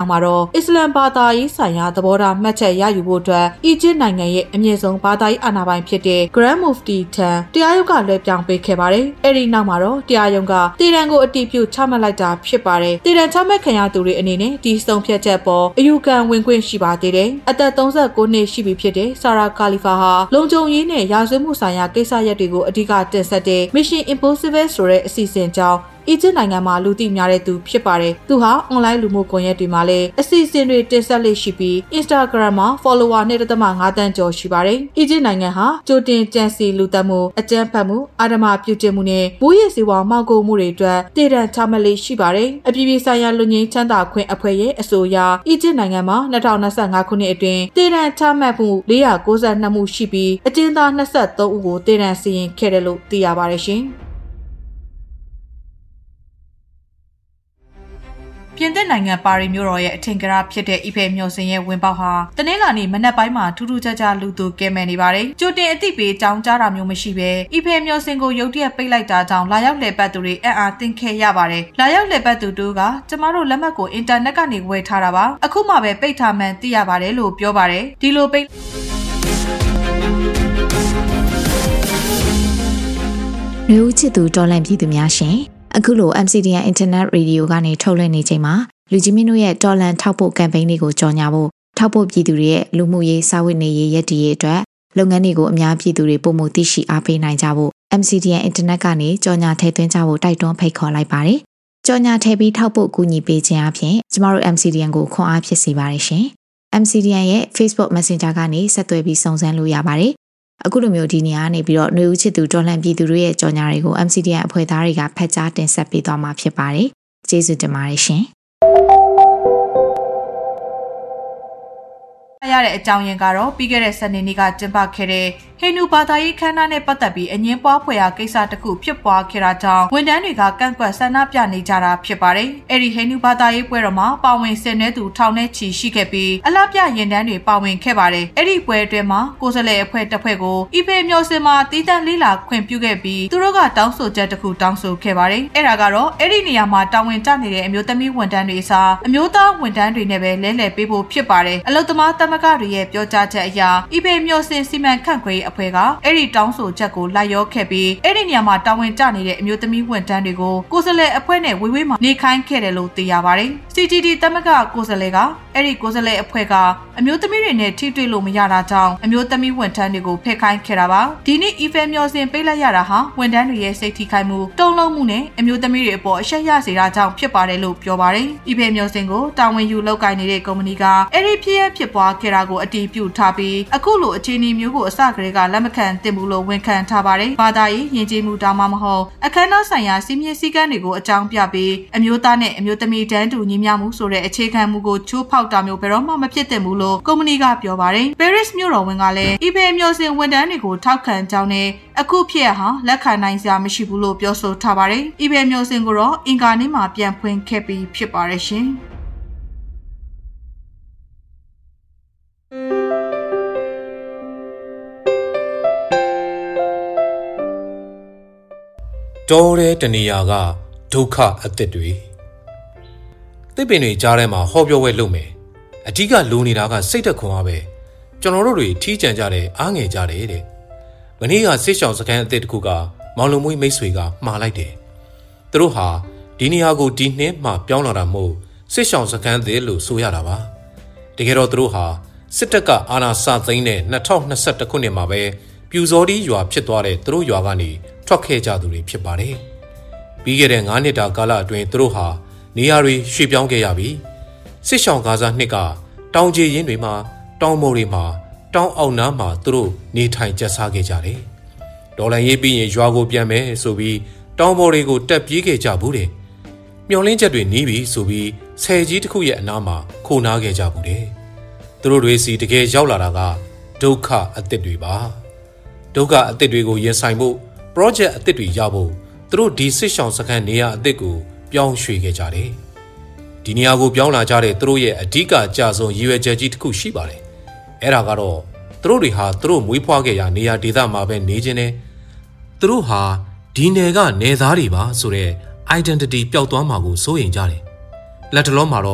မှာတော့အစ္စလမ်ဘာသာရေးဆိုင်ရာသဘောထားမှတ်ချက်ရယူဖို့အတွက်အီဂျစ်နိုင်ငံရဲ့အမြင့်ဆုံးဘာသာရေးအာဏာပိုင်ဖြစ်တဲ့ Grand Mufti ထံတရားရုံးကလွှဲပြောင်းပေးခဲ့ပါတယ်။အဲဒီနောက်မှာတော့တရားရုံးကတည်တံကိုအတည်ပြုချမှတ်လိုက်တာဖြစ်ပါတယ်။တည်တံချမှတ်ခံရသူတွေအနေနဲ့ဒီဆုံးဖြတ်ချက်ပေါ်အယူခံဝင်ခွင့်ရှိပါသေးတယ်။အသက်39နှစ်ရှိပြီဖြစ်တဲ့ဆာရာကာလီဖာဟာလုံခြုံရေးနဲ့ရာဇဝတ်မှုဆိုင်ရာကိစ္စရပ်တွေကိုအဓိကတင်ဆက်တဲ့ Mission Impossible ဆိုတဲ့အစီအစဉ်ကြောင့်အီဂျစ်နိုင်ငံမှာလူသိများတဲ့သူဖြစ်ပါတယ်။သူဟာအွန်လိုင်းလူမှုကွန်ရက်တွေမှာလည်းအစီအစဉ်တွေတင်ဆက်လေးရှိပြီး Instagram မှာ follower 2.5 သန်းကျော်ရှိပါတယ်။အီဂျစ်နိုင်ငံဟာကြိုတင်ကြံစည်လူသတ်မှုအကြမ်းဖက်မှုအာဓမ္မပြုကျင့်မှုနဲ့မိုးရေစီးဝါမှောင်ခိုမှုတွေအတွက်တည်တံချမှတ်လေးရှိပါတယ်။အပြည်ပြည်ဆိုင်ရာလူငင်းချမ်းသာခွင့်အဖွဲ့ရဲ့အဆိုအရအီဂျစ်နိုင်ငံမှာ2025ခုနှစ်အတွင်းတည်တံချမှတ်မှု492မှုရှိပြီးအကျဉ်းသား23ဦးကိုတည်တံစီရင်ခဲ့တယ်လို့သိရပါတယ်ရှင်။ပြင်သစ်နိုင်ငံပါရီမြို့တော်ရဲ့အထင်ကရဖြစ်တဲ့အီဖယ်မြို့စင်ရဲ့ဝင်ပေါက်ဟာတနင်္လာနေ့မနက်ပိုင်းမှာထူးထူးခြားခြားလူသူကဲမဲ့နေပါတယ်။ကြိုတင်အသိပေးကြောင်းကြားတာမျိုးမရှိဘဲအီဖယ်မြို့စင်ကိုရုတ်တရက်ပိတ်လိုက်တာကြောင့်လာရောက်လည်ပတ်သူတွေအံ့အားသင့်ခဲ့ရပါတယ်။လာရောက်လည်ပတ်သူတို့ကကျမတို့လက်မှတ်ကိုအင်တာနက်ကနေဝယ်ထားတာပါ။အခုမှပဲပိတ်ထားမှန်းသိရပါတယ်လို့ပြောပါတယ်။ဒီလိုပိတ်လူချစ်သူတော်လန့်ပြည်သူများရှင်အခုလို MCDN Internet Radio ကနေထုတ်လွှင့်နေချိန်မှာလူကြီးမင်းတို့ရဲ့တော်လန်ထောက်ဖို့ campaign တွေကိုကြော်ညာဖို့ထောက်ဖို့ပြည်သူတွေရဲ့လူမှုရေးစာဝတ်နေရေးရည်တည်ရေးအတွက်လုပ်ငန်းတွေကိုအများပြည်သူတွေပုံမှုသိရှိအားပေးနိုင်ကြဖို့ MCDN Internet ကနေကြော်ညာထည့်သွင်းကြဖို့တိုက်တွန်းဖိတ်ခေါ်လိုက်ပါတယ်။ကြော်ညာထည့်ပြီးထောက်ဖို့ကူညီပေးခြင်းအပြင်ကျမတို့ MCDN ကိုခွန်အားဖြစ်စေပါတယ်ရှင်။ MCDN ရဲ့ Facebook Messenger ကနေဆက်သွယ်ပြီးစုံစမ်းလို့ရပါတယ်။အခုလိုမျိုးဒီနေရာနေပြီးတော့ຫນွေဦးချစ်သူတော်လှန်ပြည်သူတို့ရဲ့ကြော်ညာတွေကို MCDN အဖွဲ့သားတွေကဖတ်ကြားတင်ဆက်ပေးသွားမှာဖြစ်ပါတယ်။ကျေးဇူးတင်ပါတယ်ရှင်။ရတဲ့အကြောင်းရင်းကတော့ပြီးခဲ့တဲ့စနေနေ့ကကျင်းပခဲ့တဲ့ဟိန္ဒူဘာသာရေးခမ်းနားနဲ့ပတ်သက်ပြီးအငင်းပွားဖွယ်ရာကိစ္စတစ်ခုဖြစ်ပွားခဲ့တာကြောင့်ဝန်ထမ်းတွေကကန့်ကွက်ဆန္ဒပြနေကြတာဖြစ်ပါတယ်။အဲဒီဟိန္ဒူဘာသာရေးပွဲတော်မှာပါဝင်ဆင်နွှဲသူထောင်နဲ့ချီရှိခဲ့ပြီးအလှပြရင်တန်းတွေပါဝင်ခဲ့ပါတယ်။အဲဒီပွဲအတွင်းမှာကိုယ်စားလှယ်အဖွဲ့တစ်ဖွဲ့ကိုအီဖေမျိုးစင်မှာတီးတန့်လေးလာခွင့်ပြုခဲ့ပြီးသူတို့ကတောင်းဆိုချက်တစ်ခုတောင်းဆိုခဲ့ပါတယ်။အဲဒါကတော့အဲဒီနေရာမှာတာဝန်ကျနေတဲ့အမျိုးသမီးဝန်ထမ်းတွေအစားအမျိုးသားဝန်ထမ်းတွေနဲ့ပဲလဲလှယ်ပေးဖို့ဖြစ်ပါတယ်။အလုပ်သမားသမဂ္ဂတွေရဲ့ပြောကြားချက်အရအီဖေမျိုးစင်စီမံခန့်ခွဲအဖွဲ့ကအဲ့ဒီတောင်းဆိုချက်ကိုလိုက်ရောခဲ့ပြီးအဲ့ဒီနေရာမှာတာဝန်ကျနေတဲ့အမျိုးသမီးဝန်ထမ်းတွေကိုကိုယ်စားလှယ်အဖွဲ့နဲ့ဝေဝေးမှာနေခိုင်းခဲ့တယ်လို့သိရပါတယ်။ CGD သမဂ္ဂကိုယ်စားလှယ်ကအဲ့ဒီကိုယ်စားလှယ်အဖွဲ့ကအမျိုးသမီးတွေနဲ့ထိတွေ့လို့မရတာကြောင့်အမျိုးသမီးဝန်ထမ်းတွေကိုဖယ်ခိုင်းခဲ့တာပါ။ဒီနေ့အီဖယ်မျိုးစင်ပေးလိုက်ရတာဟာဝန်ထမ်းတွေရဲ့စိတ်ထိခိုက်မှုတုံ့လုံးမှုနဲ့အမျိုးသမီးတွေအပေါ်အရှက်ရစေတာကြောင့်ဖြစ်ပါတယ်လို့ပြောပါတယ်။အီဖယ်မျိုးစင်ကိုတာဝန်ယူလုပ်ကိုင်နေတဲ့ကုမ္ပဏီကအဲ့ဒီဖြစ်ပွားခဲ့တာကိုအတည်ပြုထားပြီးအခုလိုအခြေအနေမျိုးကိုအစကတည်းကလက်မခံသင့်ဘူးလို့ဝန်ခံထားပါတယ်။ဘာသာရေးယဉ်ကျေးမှုတောင်းမှမဟုတ်အခမ်းအနားဆိုင်ရာစီမင်းစည်းကမ်းတွေကိုအကြောင်းပြပြီးအမျိုးသားနဲ့အမျိုးသမီးတန်းတူညီမျှမှုဆိုတဲ့အခြေခံမူကိုချိုးဖောက်တာမျိုးဘယ်တော့မှမဖြစ်သင့်ဘူးလို့ကုမ္ပဏီကပြောပါတယ်။ Paris မြို့တော်ဝန်ကလည်းအီဖေမျိုးစင်ဝန်ထမ်းတွေကိုထောက်ခံကြောင်းနဲ့အခုဖြစ်ရဟာလက်ခံနိုင်စရာမရှိဘူးလို့ပြောဆိုထားပါတယ်။အီဖေမျိုးစင်ကိုတော့အင်္ဂါနေ့မှာပြန်ဖွင့်ခဲ့ပြီးဖြစ်ပါတယ်ရှင်။တော်တဲ့တနေရာကဒုက္ခအသစ်တွေတစ်ပင်တွေကြားထဲမှာဟောပြောပွဲလုပ်မယ်အဓိကလိုနေတာကစိတ်သက်ခွန်အားပဲကျွန်တော်တို့တွေထီးကြံကြတယ်အားငယ်ကြတယ်တဲ့မနေ့ကစစ်ရှောင်စခန်းအသစ်တစ်ခုကမောင်လုံမွေးမိတ်ဆွေကမှားလိုက်တယ်သူတို့ဟာဒီနေရာကိုဒီနှစ်မှပြောင်းလာတာမို့စစ်ရှောင်စခန်းအသစ်လို့ဆိုရတာပါတကယ်တော့သူတို့ဟာစစ်တပ်ကအာဏာစသိမ်းတဲ့2021ခုနှစ်မှာပဲပြူစော်ဒီရွာဖြစ်သွားတဲ့သူတို့ရွာကနေထွက်ခဲ့ကြသူတွေဖြစ်ပါတယ်။ပြီးခဲ့တဲ့9နှစ်တာကာလအတွင်းသူတို့ဟာနေရာတွေရွှေ့ပြောင်းခဲ့ရပြီးစစ်ရှောင်ဂါဇာနှစ်ကတောင်ကျေးရင်းတွေမှာတောင်မိုးတွေမှာတောင်အောက်နားမှာသူတို့နေထိုင်ကျက်စားခဲ့ကြတယ်။ဒေါ်လာရေးပြီးရင်ရွာကိုပြန်မယ်ဆိုပြီးတောင်မိုးတွေကိုတက်ပြေးခဲ့ကြဘူးတယ်။မျော်လင့်ချက်တွေနီးပြီဆိုပြီးဆယ်ကြီးတစ်ခုရဲ့အနားမှာခိုနားခဲ့ကြဘူးတယ်။သူတို့တွေစီတကယ်ရောက်လာတာကဒုက္ခအသစ်တွေပါ။ဒုက္ခအသစ်တွေကိုရင်ဆိုင်ဖို့project အသစ်တွေရဖို့သူတို့ဒီစစ်ရှောင်စခန်းနေရာအသစ်ကိုပြောင်းရွှေ့ခဲ့ကြတယ်။ဒီနေရာကိုပြောင်းလာကြတဲ့သူတို့ရဲ့အဓိကအကြဆုံးရည်ရွယ်ချက်ကြီးတစ်ခုရှိပါတယ်။အဲ့ဒါကတော့သူတို့တွေဟာသူတို့မွေးဖွားခဲ့ရာနေရာဒေသမှာပဲနေခြင်းနဲ့သူတို့ဟာဒီနယ်ကနေသားတွေပါဆိုတဲ့ identity ပျောက်သွားမှာကိုစိုးရိမ်ကြတယ်။လက်တလုံးမှာတော့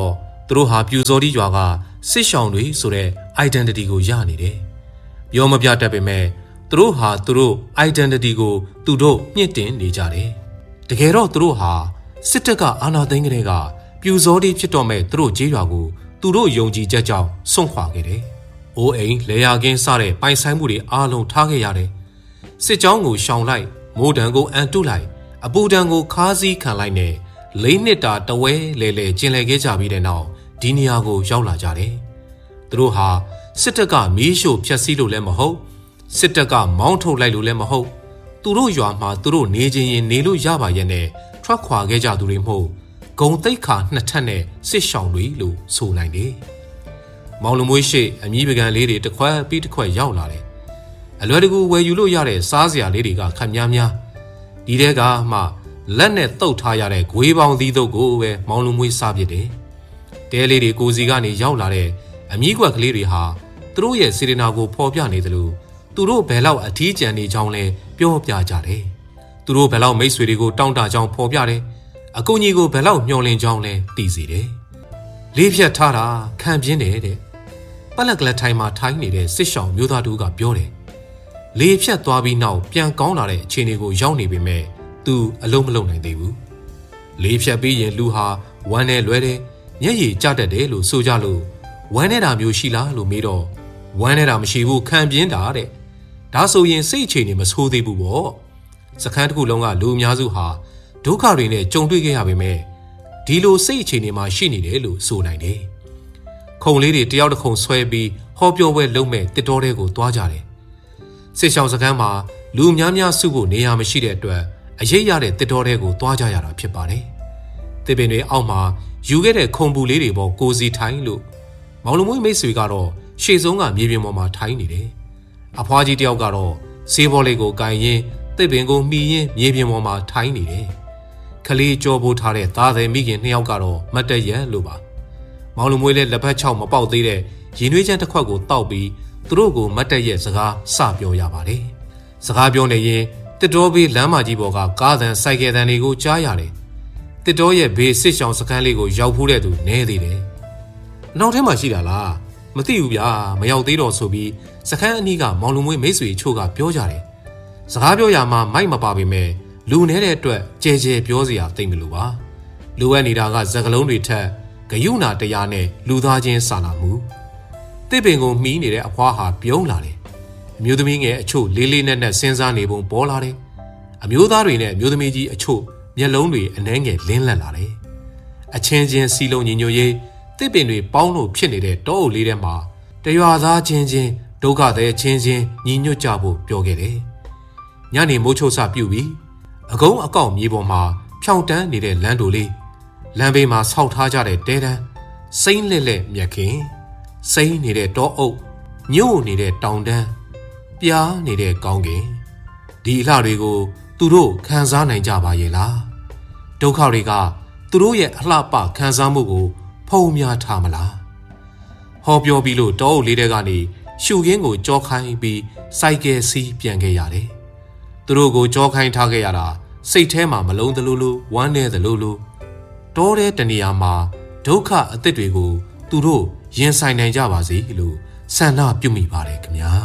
သူတို့ဟာပြူစော်ဒီရွာကစစ်ရှောင်တွေဆိုတဲ့ identity ကိုရနေတယ်ပြောမပြတတ်ပေမဲ့သူတို့ဟာသူတို့ identity ကိုသူတို့မြင့်တင်နေကြတယ်တကယ်တော့သူတို့ဟာစစ်တပ်ကအာဏာသိမ်းကလေးကပြူစော်ဒီဖြစ်တော့မဲ့သူတို့ကြေးရွာကိုသူတို့ယုံကြည်ချက်ကြောင့်စွန့်ခွာခဲ့တယ်။အိုးအိမ်လေယာကင်းစတဲ့ပိုင်ဆိုင်မှုတွေအားလုံးထားခဲ့ရတယ်။စစ်ကြောင်းကိုရှောင်လိုက်မိုးတံကိုအန်တုလိုက်အပူတံကိုခါးစည်းခံလိုက်နဲ့၄နှစ်တာတဝဲလေလေကျင်လည်ခဲ့ကြပြီးတဲ့နောက်ဒီနေရာကိုရောက်လာကြတယ်။သူတို့ဟာစစ်တပ်ကမီးရှို့ဖျက်ဆီးလို့လည်းမဟုတ်စစ်တပ်ကမောင်းထုတ်လိုက်လို့လည်းမဟုတ်သူတို့ရွာမှာသူတို့နေချင်းရင်နေလို့ရပါရဲ့နဲ့ထွက်ခွာခဲ့ကြသူတွေမဟုတ်ဂုံတိတ်ခါနှစ်ထပ်နဲ့စစ်ရှောင်တွေလို့ဆိုနိုင်တယ်။မောင်လူမွေးရှိအမြီးပကံလေးတွေတစ်ခွက်ပြီးတစ်ခွက်ရောက်လာတယ်။အလွယ်တကူဝယ်ယူလို့ရတဲ့စားစရာလေးတွေကခက်များများဒီတဲကမှလက်နဲ့တုတ်ထားရတဲ့ဂွေးပေါင်းသီးတို့ကိုပဲမောင်လူမွေးစားပြစ်တယ်။တဲလေးတွေကိုစီကနေရောက်လာတဲ့အမြီးကွက်ကလေးတွေဟာသူတို့ရဲ့စေတနာကိုဖော်ပြနေသလိုသူတို့ဘယ်လောက်အထီးကျန်နေကြောင်းလဲပြောပြကြတယ်။သူတို့ဘယ်လောက်မိတ်ဆွေတွေကိုတောင်းတကြောင်းဖော်ပြတယ်။အကူကြီးကိုဘယ်လောက်မျှော်လင့်ကြောင်းလဲသိစေတယ်။လေးဖြတ်ထားတာခံပြင်းတယ်တဲ့။ပလက်ကလထိုင်မှာထိုင်းနေတဲ့စစ်ရှောင်မျိုးသားတို့ကပြောတယ်။လေးဖြတ်သွားပြီးနောက်ပြန်ကောင်းလာတဲ့အခြေအနေကိုရောက်နေပေမဲ့သူအလုံးမလုံးနိုင်သေးဘူး။လေးဖြတ်ပြီးရင်လူဟာဝမ်းနဲ့လွဲတယ်မျက်ရည်ကျတတ်တယ်လို့ဆိုကြလို့ဝမ်းနေတာမျိုးရှိလားလို့မေးတော့ဝမ်းနေတာမရှိဘူးခံပြင်းတာတဲ့။ဒါဆိုရင်စိတ်အခြေအနေမဆိုးသေးဘူးပေါ့။စခန်းတစ်ခုလုံးကလူအများစုဟာဒုက္ခတွေနဲ့ကြုံတွေ့ခဲ့ရပေမဲ့ဒီလိုစိတ်အခြေအနေမှာရှိနေတယ်လို့ဆိုနိုင်တယ်။ခုံလေးတွေတယောက်တစ်ခုံဆွဲပြီးဟောပြောပွဲလုပ်မဲ့တစ်တော်တွေကိုတွားကြတယ်။စစ်ရှောင်းစခန်းမှာလူများများစုဖို့နေရာမရှိတဲ့အတွက်အရေးရတဲ့တစ်တော်တွေကိုတွားကြရတာဖြစ်ပါတယ်။တစ်ပင်တွေအောက်မှာယူခဲ့တဲ့ခုံပူလေးတွေပေါ်ကိုစီထိုင်လို့မောင်လူမွေးမိတ်ဆွေကတော့ရှေ့ဆုံးကမြေပြင်ပေါ်မှာထိုင်နေတယ်။အဖွားကြီးတယောက်ကတော့ဈေးဘောလေးကိုကန်ရင်းတစ်ပင်ကိုမှီရင်းမြေပြင်ပေါ်မှာထိုင်နေတယ်။ခလေးကြောပိုးထားတဲ့သားသည်မိခင်နှစ်ယောက်ကတော့မတ်တရက်လို့ပါမောင်လူမွေးလည်းလက်ဖက်ချောက်မပေါက်သေးတဲ့ရင်နှွေးချမ်းတစ်ခွက်ကိုတောက်ပြီးသူတို့ကိုမတ်တရက်စကားစပြောရပါတယ်စကားပြောနေရင်တစ်တော်ဘေးလမ်းမကြီးပေါ်ကကားသံစိုက်ကယ်သံတွေကိုကြားရတယ်တစ်တော်ရဲ့ဘေးစစ်ဆောင်စခန်းလေးကိုရောက်ဖို့တဲ့သူနဲသေးတယ်နောက်ထဲမှာရှိတာလားမသိဘူးဗျာမရောက်သေးတော့ဆိုပြီးစခန်းအနီးကမောင်လူမွေးမိတ်ဆွေချို့ကပြောကြတယ်စကားပြောရမှာမိုက်မပါပေမဲ့လူနေတဲ့အတွက်ကြဲကြဲပြောစရာသိမ့်မလို့ပါလိုအပ်နေတာကစကလုံးတွေထက်ဂယုဏတရားနဲ့လူသားချင်းစာနာမှုတစ်ပင်ကိုမှီးနေတဲ့အဖွားဟာပြုံးလာတယ်အမျိုးသမီးငယ်အချို့လေးလေးနက်နက်စဉ်းစားနေပုံပေါ်လာတယ်အမျိုးသားတွေနဲ့အမျိုးသမီးကြီးအချို့မျက်လုံးတွေအနှဲငယ်လင်းလက်လာတယ်အချင်းချင်းစီလုံးညီညွတ်ရေးတစ်ပင်တွေပေါင်းလို့ဖြစ်နေတဲ့တောအုပ်လေးထဲမှာတရွာသားချင်းချင်းဒုက္ခသည်ချင်းချင်းညီညွတ်ကြဖို့ပြောခဲ့တယ်ညနေမိုးချိုးစပြုတ်ပြီးအကုန်းအကောက်မြေပေါ်မှာဖြောင်းတန်းနေတဲ့လမ်းတို့လေးလမ်းဘေးမှာဆောက်ထားကြတဲ့တဲတန်းစိမ့်လက်လက်မြက်ခင်စိမ့်နေတဲ့တောအုပ်ညို့နေတဲ့တောင်တန်းပြားနေတဲ့ကောင်းကင်ဒီအလှတွေကိုသူတို့ခံစားနိုင်ကြပါရဲ့လားဒုက္ခတွေကသူတို့ရဲ့အလှပခံစားမှုကိုဖုံးများထားမလားဟောပြောပြီးလို့တောအုပ်လေးတဲကနေရှုခင်းကိုကြောခိုင်းပြီးစိုက်ကယ်စီးပြန်ခဲ့ရတယ်သူတို့ကိုကြောခိုင်းထားခဲ့ရတာစိတ်ထဲမှာမလုံးသလိုလိုဝမ်းနေသလိုလိုတောတဲ့တနေရာမှာဒုက္ခအသစ်တွေကိုသူတို့ရင်ဆိုင်နိုင်ကြပါစေလို့ဆန္ဒပြုမိပါတယ်ခင်ဗျာ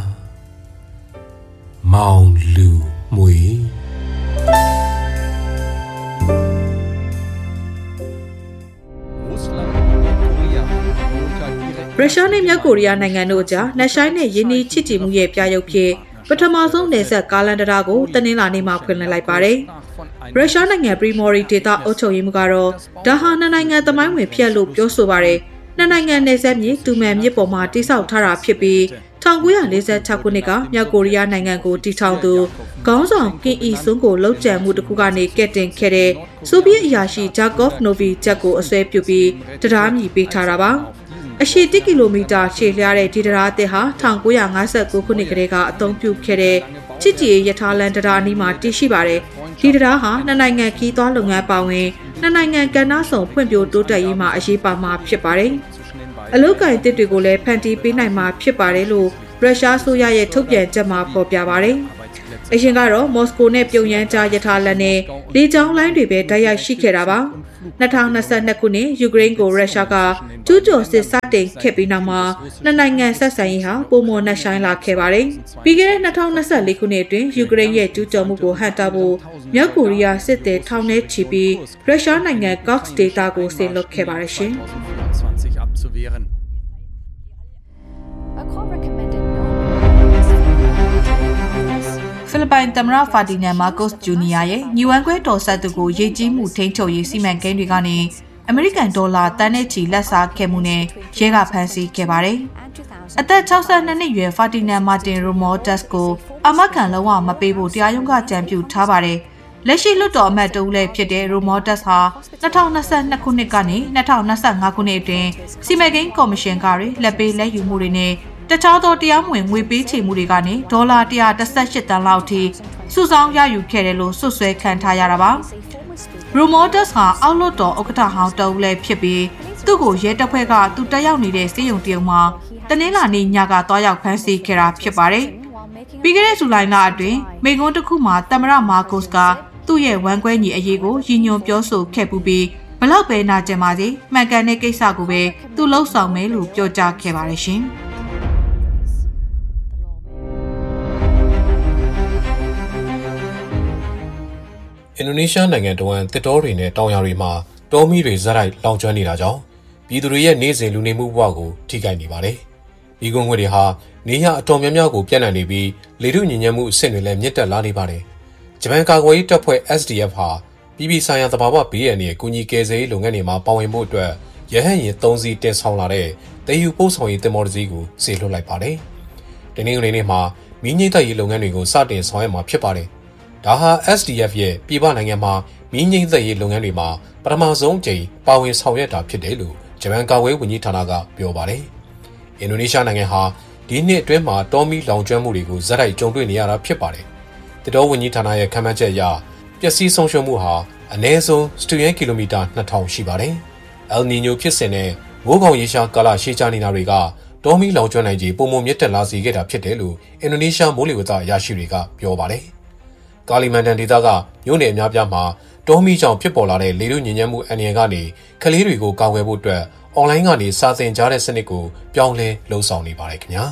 မောင်လူမွေရုရှားနဲ့မြောက်ကိုရီးယားနိုင်ငံတို့ကြားလက်ရှိုင်းနဲ့ယင်းနှီးချစ်ကြည်မှုရဲ့ပြရုပ်ဖြစ်ပထမဆုံးနယ်စပ်ကားလမ်းတရားကိုတနင်္လာနေ့မှာဖွင့်လှစ်လိုက်ပါတယ်။ရုရှားနိုင်ငံပရီမော်ရီဒေသအုပ်ချုပ်ရေးမှူးကတော့ဒါဟာနှစ်နိုင်ငံသမိုင်းဝင်ဖြစ်လို့ပြောဆိုပါတယ်။နှစ်နိုင်ငံနယ်စပ်မြေတူမန်မြစ်ပေါ်မှာတိစောက်ထားတာဖြစ်ပြီး1946ခုနှစ်ကမြောက်ကိုရီးယားနိုင်ငံကိုတည်ထောင်သူခေါင်းဆောင်ကင်အီဆွန်းကိုလှုပ်ကြံမှုတစ်ခုကနေကက်တင်ခဲ့တဲ့ဆိုဗီယက်အရာရှိဂျာကော့ဖ်နိုဗီချက်ကိုအစွဲပြုပြီးတရားမြည်ပေးထားတာပါ။အရှည်1ကီလိုမီတာရှည်လျားတဲ့ဒီတရားအသစ်ဟာ1959ခုနှစ်ကတည်းကအသုံးပြုခဲ့တဲ့ချစ်ကြည်ရထားလန်တရားအနီးမှာတည်ရှိပါတယ်။ဒီတရားဟာနှစ်နိုင်ငံခီးသွွားလုပ်ငန်းပါဝင်နှစ်နိုင်ငံကဏ္ဍဆောင်ဖွံ့ဖြိုးတိုးတက်ရေးမှာအရေးပါမှာဖြစ်ပါတယ်။အလုပ်ကိုင်တစ်တွေကိုလည်းဖန်တီးပေးနိုင်မှာဖြစ်ပါတယ်လို့ရုရှားဆိုရရဲ့ထုတ်ပြန်ချက်မှာဖော်ပြပါတယ်အရင်ကတော့မော်စကိုနဲ့ပြုံရန်ကြားရထားလက်နဲ့လေကြောင်းလိုင်းတွေပဲတိုက်ရိုက်ရှိခဲ့တာပါ2022ခုနှစ်ယူကရိန်းကိုရုရှားကကျူးကျော်စစ်စတင်ခဲ့ပြီးနောက်မှာနှစ်နိုင်ငံဆက်ဆံရေးဟာပုံမှန်နှဆိုင်လာခဲ့ပါတယ်ပြီးခဲ့တဲ့2024ခုနှစ်အတွင်းယူကရိန်းရဲ့ကျူးကျော်မှုကိုဟန့်တားဖို့မြောက်ကိုရီးယားစစ်သည်ထောင်နဲ့ချီပြီးရုရှားနိုင်ငံ Cox Data ကိုဆင်လွှတ်ခဲ့ပါတယ်ရှင်ဖိလစ်ပိုင်သမ္မတဖာဒီနန်မာကိုစ်ဂျူနီယာရဲ့ညီဝမ်းခွဲတော်ဆက်သူကိုရည်ကြီးမှုထိန်းချုပ်ရေးစီမံကိန်းတွေကနေအမေရိကန်ဒေါ်လာတန်းနဲ့ချီလက်စားခဲ့မှုနဲ့ရဲကဖမ်းဆီးခဲ့ပါတယ်။အသက်62နှစ်အရွယ်ဖာဒီနန်မာတင်ရိုမော်တက်စ်ကိုအမကန်လုံးဝမပေးဖို့တရားရုံးကကြံပြုထားပါတယ်။လက်ရှိလွှတ်တော်အမတ်တဦးလည်းဖြစ်တဲ့ရိုမော်တက်စ်ဟာ2022ခုနှစ်ကနေ2025ခုနှစ်အတွင်းစီမံကိန်းကော်မရှင်ကလက်ပေးလက်ယူမှုတွေနဲ့တခြားသောတရားမဝင်ငွေပေးချေမှုတွေကနေဒေါ်လာ118တန်လောက်ထိစုဆောင်းရယူခဲ့တယ်လို့စွပ်စွဲခံထားရတာပါ။ရိုမော်တက်စ်ဟာအောက်လွှတ်တော်ဥက္ကဋ္ဌဟောင်းတဦးလည်းဖြစ်ပြီးသူ့ကိုရဲတပ်ဖွဲ့ကသူတက်ရောက်နေတဲ့စေယုံတရုံမှာတနင်္လာနေ့ညကတွားရောက်ဖမ်းဆီးခဲ့တာဖြစ်ပါတယ်။ပြီးခဲ့တဲ့ဇူလိုင်လအတွင်းမိန့်ခွန်းတစ်ခုမှာသမ္မတမာကိုစ်ကသူ့ရဲ့ဝမ်းကွဲညီအရေးကိုရည်ညွှန်းပြောဆိုခဲ့ပူပြီးဘလောက်ပဲနာကျင်ပါစေမှန်ကန်တဲ့ကိစ္စကိုပဲသူလှုပ်ဆောင်မယ်လို့ပြောကြားခဲ့ပါတယ်ရှင်။အင်ဒိုနီးရှားနိုင်ငံတဝန်းတစ်တောတွေနဲ့တောင်ယာတွေမှာတောမီးတွေဇက်တိုက်လောင်ကျွမ်းနေတာကြောင့်ပြည်သူတွေရဲ့နေ့စဉ်လူနေမှုဘဝကိုထိခိုက်နေပါတယ်။ဒီကုန်းငွေတွေဟာနေရအတော်များများကိုပြန့်နှံ့နေပြီးလေထုညစ်ညမ်းမှုအဆင့်တွေလည်းမြင့်တက်လာနေပါတယ်။ဂျပန်ကာကွယ်ရေးတပ်ဖွဲ့ SDF ဟာပြည်ပဆိုင်ရာသဘာဝဘေးအန္တရာယ်ကူညီကယ်ဆယ်ရေးလုပ်ငန်းတွေမှာပါဝင်ဖို့အတွက်ရဟတ်ယာဉ်3စီးတင်ဆောင်လာတဲ့တည်ယူပို့ဆောင်ရေးသင်္ဘောတစ်စီးကိုစေလွှတ်လိုက်ပါတယ်။ဒီနေ့နေ့မှာမီးငြိမ်းသတ်ရေးလုပ်ငန်းတွေကိုစတင်ဆောင်ရွက်မှာဖြစ်ပါတယ်။ဒါဟာ SDF ရဲ့ပြည်ပနိုင်ငံမှာမီးငြိမ်းသတ်ရေးလုပ်ငန်းတွေမှာပထမဆုံးအကြိမ်ပါဝင်ဆောင်ရွက်တာဖြစ်တယ်လို့ဂျပန်ကာကွယ်ရေးဝန်ကြီးဌာနကပြောပါတယ်။အင်ဒိုနီးရှားနိုင်ငံဟာဒီနှစ်အတွင်းမှာတောမီးလောင်ကျွမ်းမှုတွေကိုဇက်တိုက်ကြုံတွေ့နေရတာဖြစ်ပါတယ်။တတော်ဝန်ကြီးဌာနရဲ့ခန့်မှန်းချက်အရပျက်စီးဆုံးရှုံးမှုဟာအနည်းဆုံးစတုရန်းကီလိုမီတာ2000ရှိပါတယ်။ El Niño ဖြစ်စဉ်နဲ့မိုးကောင်ရေရှားကာလရှည်ကြာနေတာတွေကတောမီးလောင်ကျွမ်းနိုင်ခြေပုံမှန်မြင့်တက်လာစေခဲ့တာဖြစ်တယ်လို့အင်ဒိုနီးရှားမိုးလေဝသအရာရှိတွေကပြောပါတယ်။ကာလီမန်တန်ဒေသကမြို့နယ်အများပြားမှာတောမီးကြောင့်ဖြစ်ပေါ်လာတဲ့လေထုညစ်ညမ်းမှုအန္တရာယ်ကနေကလေးတွေကိုကာကွယ်ဖို့အတွက်အွန်လိုင်းကနေစာသင်ကြားတဲ့စနစ်ကိုပြောင်းလဲလှုံ့ဆော်နေပါတယ်ခင်ဗျာ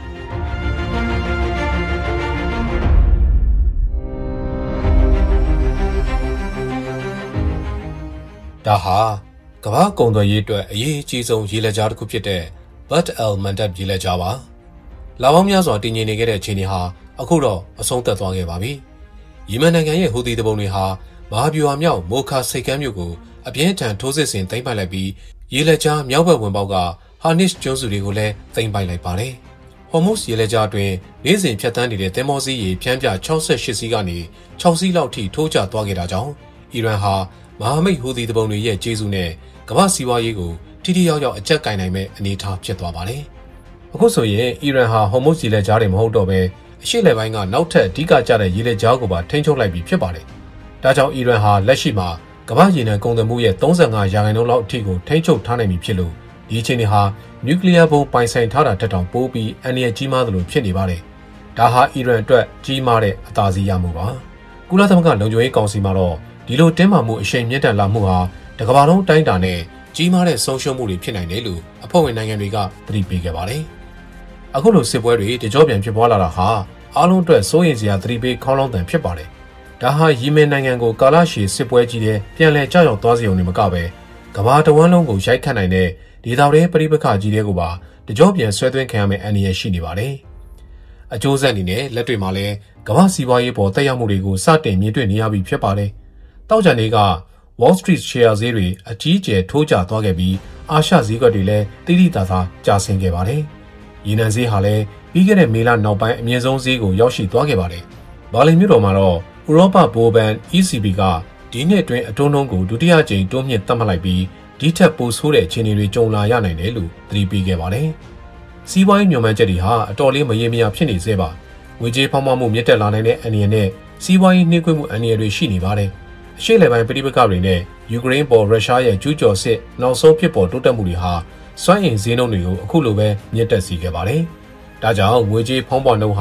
ဒါဟာကမ္ဘာကုန်သွယ်ရေးအတွက်အရေးအကြီးဆုံးရေလက်ကြားတစ်ခုဖြစ်တဲ့ Bab el-Mandeb ရေလက်ကြားပါလာပေါင်းများစွာတည်ငြိမ်နေခဲ့တဲ့အခြေအနေဟာအခုတော့အဆုံးသတ်သွားခဲ့ပါပြီယီမန်နိုင်ငံရဲ့ဟူသီတပုံတွေဟာမဟာဗျူဟာမြောက်မိုခါစိတ်ကမ်းမြို့ကိုအပြင်းထန်ထိုးစစ်ဆင်သိမ်းပိုက်လိုက်ပြီးရေလက်ကြားမြောက်ဘက်ဝင်ပေါက်ကဟာနစ်ကျွန်းစုတွေကိုလည်းသိမ်းပိုက်လိုက်ပါတယ်ဟော်မုတ်ရေလက်ကြားအတွင်းနေ့စဉ်ဖြတ်တန်းနေတဲ့သင်္ဘောစီးရေဖြန်းပြ68စီးကနေ6စီးလောက်ထိထိုးကျသွားခဲ့တာကြောင့်အီရန်ဟာမဟာမိတ်ဟူသီတပုံတွေရဲ့ကျေးဇူးနဲ့ကမ္ဘာစီးပွားရေးကိုထိထိရောက်ရောက်အကျပ်ကိုင်နိုင်မဲ့အနေအထားဖြစ်သွားပါတယ်အခုဆိုရင်အီရန်ဟာဟော်မုတ်ရေလက်ကြားတွေမဟုတ်တော့ဘဲအရှေ့လက်ပိုင်းကနောက်ထပ်အဓိကကျတဲ့ရေလက်ကြားကိုပါထိန်းချုပ်လိုက်ပြီးဖြစ်ပါတယ်ဒါကြောင့်အီရန်ဟာလက်ရှိမှာကမ္ဘာရေနံကုန်သွယ်မှုရဲ့35%လောက်အထိကိုထိန်းချုပ်ထားနိုင်ပြီဖြစ်လို့ဒီအခြေအနေဟာနျူကလ িয়ার ဘုံပိုင်ဆိုင်ထားတာတက်တောင်ပိုးပြီးအန္တရာယ်ကြီးမားသလိုဖြစ်နေပါတယ်ဒါဟာအီရန်အတွက်ကြီးမားတဲ့အသာစီးရမှုပါကုလသမဂ္ဂလုံခြုံရေးကောင်စီမှာတော့ဒီလိုတင်းမာမှုအရှိန်မြင့်တက်လာမှုဟာတကမ္ဘာလုံးအတိုင်းအတာနဲ့ကြီးမားတဲ့ဆုံးရှုံးမှုတွေဖြစ်နိုင်တယ်လို့အဖွဲ့ဝင်နိုင်ငံတွေကသတိပေးခဲ့ပါတယ်အခုလိုစစ်ပွဲတွေတကြောပြန်ဖြစ်ပွားလာတာဟာအားလုံးအတွက်စိုးရိမ်စရာသတိပေးခေါင်းလောင်းတန်ဖြစ်ပါတယ်ဒါဟာယီမင်နိုင်ငံကိုကာလရှည်စစ်ပွဲကြီးတဲ့ပြန်လည်ကြောက်ရွံ့သွားစေုံနဲ့မကပဲကမ္ဘာတဝန်းလုံးကိုရိုက်ခတ်နိုင်တဲ့ဒေသတွေပရိပက္ခကြီးတွေကိုပါတကြောပြန်ဆွဲသွင်းခံရမယ့်အန္တရာယ်ရှိနေပါတယ်အကျိုးဆက်အနေနဲ့လက်တွေမှာလည်းကမ္ဘာစီးပွားရေးပေါ်တက်ရောက်မှုတွေကိုစတင်မြင်တွေ့နေရပြီဖြစ်ပါတယ်တောက်ကြံတွေက Wall Street share ဈေးတွေအကြီးအကျယ်ထိုးကျသွားခဲ့ပြီးအာရှဈေးကွက်တွေလည်းတိတိတသာကျဆင်းခဲ့ပါတယ်ရေနံဈေးဟာလည်းပြီးခဲ့တဲ့မေလနောက်ပိုင်းအမြင့်ဆုံးဈေးကိုရောက်ရှိသွားခဲ့ပါတယ်ဘာလင်မြို့တော်မှာတော့ဥရောပဘိုဘန် ECB ကဒီနှစ်အတွင်းအတွန်းနှုန်းကိုဒုတိယကြိမ်တိုးမြင့်သတ်မှတ်လိုက်ပြီးဒီထက်ပိုဆိုးတဲ့အခြေအနေတွေကြုံလာရနိုင်တယ်လို့သတိပေးခဲ့ပါတယ်။စီးပွားရေးညွှန်မှန်းချက်တွေဟာအတော်လေးမရေမရာဖြစ်နေသေးပါ။ငွေကြေးဖောင်းပွားမှုမြင့်တက်လာနိုင်တဲ့အန္တရာယ်နဲ့စီးပွားရေးနှိမ့်ကွေးမှုအန္တရာယ်တွေရှိနေပါတယ်။အရှေ့လယ်ပိုင်းပဋိပက္ခတွေနဲ့ယူကရိန်းပေါ်ရုရှားရဲ့ကျူးကျော်စစ်နောက်ဆုံးဖြစ်ပေါ်တိုးတက်မှုတွေဟာစွမ်းအင်ဈေးနှုန်းတွေကိုအခုလိုပဲမြင့်တက်စေခဲ့ပါတယ်။ဒါကြောင့်ငွေကြေးဖောင်းပွားနှုန်းဟာ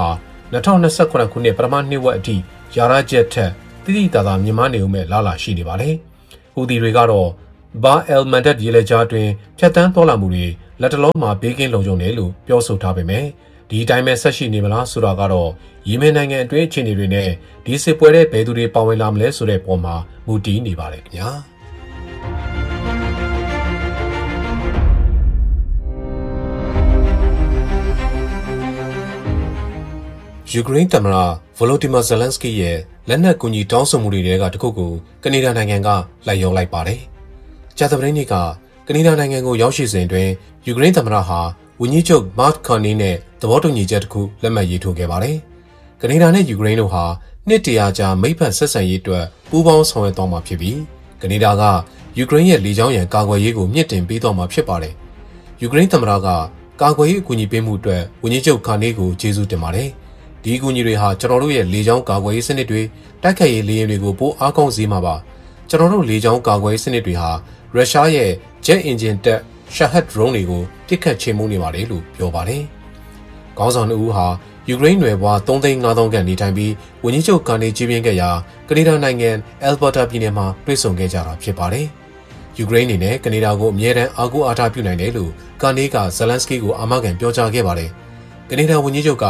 2029ခုနှစ်ပထမနှစ်ဝက်အထိယာရချက်ထက်တိတိတသာမြင့်မားနေဦးမဲ့လာလာရှိနေပါတယ်။ဟူသီတွေကတော့ဘာအယ်မန်ဒတ်ရေလက်ကြားတွင်ဖြတ်တန်းသွားလာမှုတွေလက်တလုံးမှာဘေးကင်းလုံခြုံတယ်လို့ပြောဆိုထားပေမဲ့ဒီအတိုင်းပဲဆက်ရှိနေမလားဆိုတာကတော့ယီမင်နိုင်ငံအတွင်းအခြေအနေတွေနဲ့ဒီစစ်ပွဲတဲ့ဘယ်သူတွေပါဝင်လာမလဲဆိုတဲ့ပုံမှာမူတည်နေပါတယ်ခင်ဗျာယူကရိန်းသမ္မတဗိုလိုဒီမာဇယ်လန်စကီရဲ့လက်နက်ကူညီတောင်းဆိုမှုတွေကတခုကိုကနေဒါနိုင်ငံကလိုက်ရောလိုက်ပါတယ်။ကြာသပတေးနေ့ကကနေဒါနိုင်ငံကိုရောက်ရှိစဉ်တွင်ယူကရိန်းသမ္မတဟာဝန်ကြီးချုပ်မတ်ကာနီနဲ့သဘောတူညီချက်တစ်ခုလက်မှတ်ရေးထိုးခဲ့ပါတယ်။ကနေဒါနဲ့ယူကရိန်းတို့ဟာနှစ်တရာကြာမိတ်ဖက်ဆက်ဆံရေးအတွက်ပူးပေါင်းဆောင်ရွက်သွားမှာဖြစ်ပြီးကနေဒါကယူကရိန်းရဲ့လေကြောင်းရန်ကာကွယ်ရေးကိုမြင့်တင်ပေးသွားမှာဖြစ်ပါတယ်။ယူကရိန်းသမ္မတကကာကွယ်ရေးအကူအညီပေးမှုအတွက်ဝန်ကြီးချုပ်ကာနီကိုကျေးဇူးတင်ပါတယ်။ဒီအကူအညီတွေဟာကျွန်တော်တို့ရဲ့လေကြောင်းကာကွယ်ရေးစနစ်တွေတိုက်ခိုက်ရေးလေယာဉ်တွေကိုပိုအားကောင်းစေမှာပါ။ကျွန်တော်တို့လေကြောင်းကာကွယ်ရေးစနစ်တွေဟာရုရှားရဲ့ Jet Engine တက် Shahed drone တွေကိုပစ်ခတ်ချေမှုန်းနေပါတယ်လို့ပြောပါတယ်။ခေါင်းဆောင်2ဦးဟာယူကရိန်းနယ်ပွား3,500,000ခန့်နေထိုင်ပြီးဝန်ကြီးချုပ်ကာနီကြီးပြင်းခဲ့ရာကနေဒါနိုင်ငံအယ်ဘတ်တာပြည်နယ်မှာတွေ့ဆုံခဲ့ကြတာဖြစ်ပါတယ်။ယူကရိန်းအနေနဲ့ကနေဒါကိုအမြဲတမ်းအားကိုးအားထားပြုနိုင်တယ်လို့ကာနီကဇယ်လန်စကီကိုအာမခံပြောကြားခဲ့ပါတယ်။ကနေဒါဝန်ကြီးချုပ်က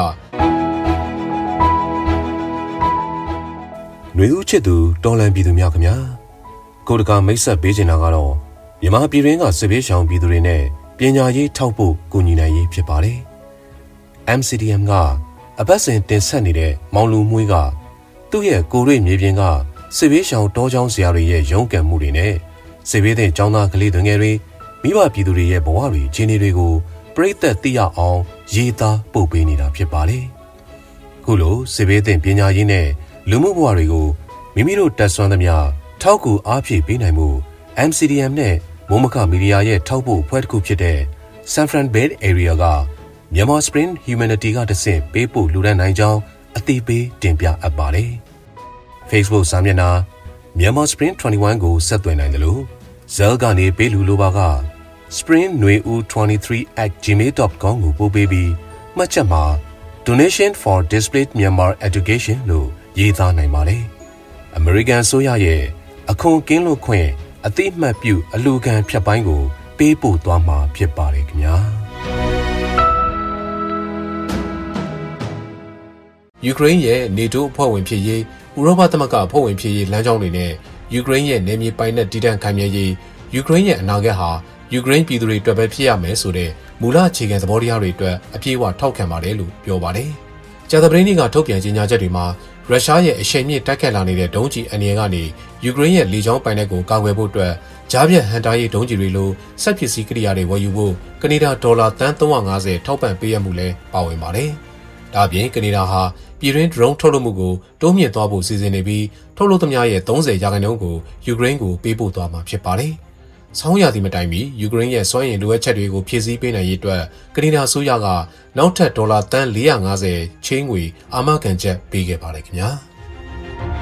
ຫນွေဦးချစ်သူတော်လန်ပြည်သူများခင်ဗျာကိုတကာမိတ်ဆက်ပေးချင်တာကတော့မြန်မာပြည်တွင်းကစစ်ဘေးရှောင်ပြည်သူတွေနဲ့ပညာရေးထောက်ဖို့ကူညီနိုင်ရေးဖြစ်ပါတယ်။ MCDM ကအပတ်စဉ်တင်ဆက်နေတဲ့မောင်လူမွေးကသူ့ရဲ့ကိုရိမြေပြင်ကစစ်ဘေးရှောင်တောချောင်းဆရာတွေရဲ့ရုန်းကန်မှုတွေနဲ့စစ်ဘေးသင့်ကျောင်းသားကလေးတွေငယ်တွေမိဘပြည်သူတွေရဲ့ဘဝတွေခြေနေတွေကိုပြည်သက်သိရအောင်ရေးသားပို့ပေးနေတာဖြစ်ပါတယ်။ခုလိုစစ်ဘေးသင့်ပညာရေးနဲ့လူမှုဘဝတွေကိုမိမိတို့တက်ဆွမ်းသမျှထောက်ကူအားဖြည့်ပေးနိုင်မှု MCDM နဲ့မိုးမခမီဒီယာရဲ့ထောက်ပို့အဖွဲ့တစ်ခုဖြစ်တဲ့ San Fran Bay Area ကMyanmar Spring Humanity ကတဆင့်ပေးပို့လူဒန်းနိုင်ကြောင်းအသိပေးတင်ပြအပ်ပါတယ်။ Facebook စာမျက်နှာ Myanmar Spring 21ကိုဆက်သွယ်နိုင်တယ်လို့ Zell ကနေပေးလူလိုပါက springneu23@gmail.com ကိုပို့ပေးပြီးမှတ်ချက်မှာ Donation for Displaced Myanmar Education လို့ရေးသားနိုင်ပါတယ်။ American ဆိုရရဲ့အခွန်ကင်းလွတ်ခွင့်အသိမှတ်ပြုအလူခံဖြတ်ပိုင်းကိုပေးပို့သွားမှာဖြစ်ပါတယ်ခင်ဗျာယူကရိန်းရဲ့ NATO အဖွဲ့ဝင်ဖြစ်ရေးဥရောပသမဂ္ဂအဖွဲ့ဝင်ဖြစ်ရေးလမ်းကြောင်းတွေနဲ့ယူကရိန်းရဲ့နယ်မြေပိုင်နက်တည်တံ့ခိုင်မြဲရေးယူကရိန်းရဲ့အနာဂတ်ဟာယူကရိန်းပြည်သူတွေအတွက်ပဲဖြစ်ရမယ်ဆိုတဲ့မူလအခြေခံသဘောတရားတွေအတွက်အပြည့်အဝထောက်ခံပါတယ်လို့ပြောပါတယ်။ကြာသပတေးနေ့ကထုတ်ပြန်ကြေညာချက်တွေမှာရုရှားရဲ့အရှိန်မြင့်တိုက်ခတ်လာနေတဲ့ဒုံးကျည်အန္တရာယ်ကနေယူကရိန်းရဲ့လေကြောင်းပိုင်နက်ကိုကာကွယ်ဖို့အတွက်ကြားပြတ်ဟန်တာရေးဒုံးကျည်တွေလိုစက်ပစ္စည်းကိရိယာတွေဝယ်ယူဖို့ကနေဒါဒေါ်လာသန်း350ထောက်ပံ့ပေးရမှုလည်းပါဝင်ပါတယ်။ဒါ့အပြင်ကနေဒါဟာပြည်တွင်း drone ထုတ်လုပ်မှုကိုတိုးမြင့်သွားဖို့စီစဉ်နေပြီးထုတ်လုပ်သမျှရဲ့30%ကိုယူကရိန်းကိုပေးပို့သွားမှာဖြစ်ပါတယ်။ဆောင်းရာသီမတိုင်မီယူကရိန်းရဲ့စွမ်းရည်လိုအပ်ချက်တွေကိုဖြည့်ဆည်းပေးနိုင်ရေးအတွက်ကနေဒါအစိုးရကနောက်ထပ်ဒေါ်လာသန်း450ချင်းငွေအာမခံချက်ပေးခဲ့ပါတယ်ခင်ဗျာ။